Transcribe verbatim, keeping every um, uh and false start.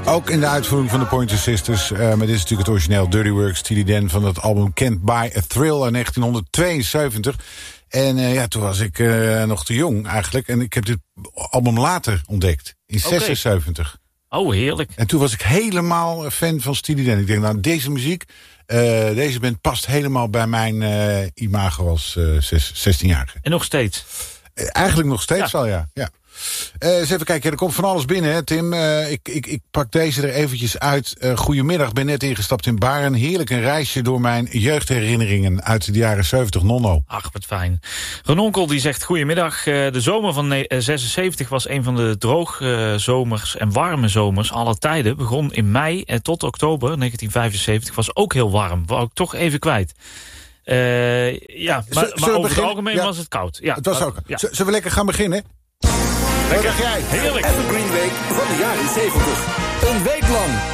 Ook in de uitvoering van de Pointer Sisters. Uh, maar dit is natuurlijk het origineel Dirty Work, Steely Dan van het album Can't Buy a Thrill uit negentienhonderdtweeënzeventig. En uh, ja, toen was ik uh, nog te jong eigenlijk. En ik heb dit album later ontdekt, in okay. zesenzeventig. Oh, heerlijk. En toen was ik helemaal fan van Steely Dan. Ik denk, nou, deze muziek, uh, deze band past helemaal bij mijn uh, imago als uh, zestienjarige. En nog steeds? Uh, eigenlijk nog steeds ja. wel, ja. ja. Uh, eens even kijken, er komt van alles binnen, hè, Tim. Uh, ik, ik, ik pak deze er eventjes uit. Uh, goedemiddag, ben net ingestapt in Baren. Heerlijk een reisje door mijn jeugdherinneringen uit de jaren zeventig, nonno. Ach, wat fijn. Renonkel die zegt, goedemiddag. Uh, de zomer van zesenzeventig was een van de droge uh, zomers en warme zomers aller tijden. Begon in mei en tot oktober negentien vijfenzeventig. Was ook heel warm. Wou ik toch even kwijt. Uh, ja, maar, maar over het algemeen ja. was het koud. Ja, het was ook. Ja. Zullen we lekker gaan beginnen? Lekker. Wat dacht jij? Heerlijk. Evergreen Week van de jaren zeventig. Een week lang